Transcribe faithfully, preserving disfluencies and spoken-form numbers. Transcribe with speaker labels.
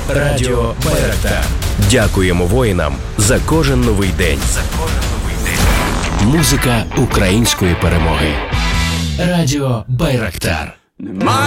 Speaker 1: Радіо Байрактар. Дякуємо воїнам за кожен новий день. За кожен новий день. Музика української перемоги. Радіо Байрактар.